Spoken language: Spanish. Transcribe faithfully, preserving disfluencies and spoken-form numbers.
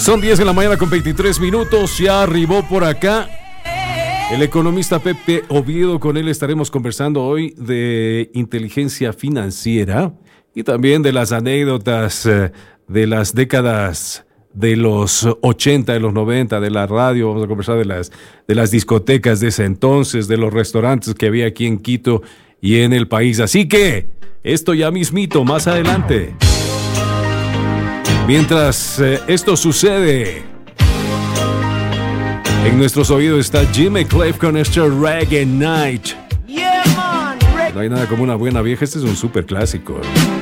Son diez de la mañana con veintitrés minutos. Ya arribó por acá el economista Pepe Oviedo. Con él estaremos conversando hoy de inteligencia financiera y también de las anécdotas eh, de las décadas de los ochenta, de los noventa, de la radio. Vamos a conversar de las, de las discotecas de ese entonces, de los restaurantes que había aquí en Quito y en el país. Así que esto ya mismito, más adelante. Mientras eh, esto sucede, en nuestros oídos está Jimmy Cliff con este Reggae Night. Yeah, man. No hay nada como una buena vieja. Este es un súper clásico.